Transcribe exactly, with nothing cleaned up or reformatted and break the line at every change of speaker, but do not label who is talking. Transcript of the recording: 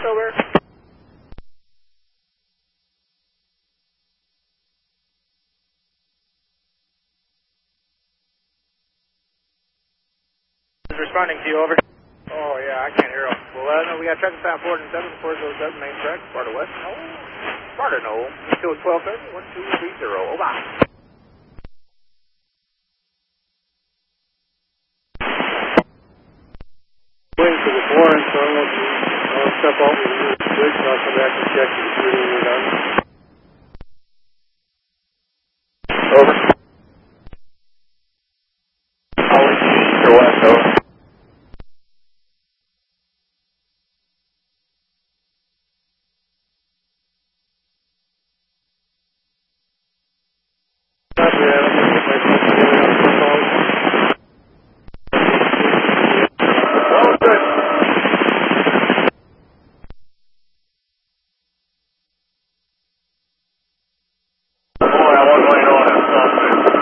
over. Responding to you, over. Oh, yeah, I can't hear him. Well, uh, no, we got traffic found four and seven, four oh seven, main track, Sparta West. No, Sparta, no. Still twelve thirty, one two three zero, over.
Waiting for the Florence, so I'll, I'll step off the bridge and I'll come back and check the computer when we're done.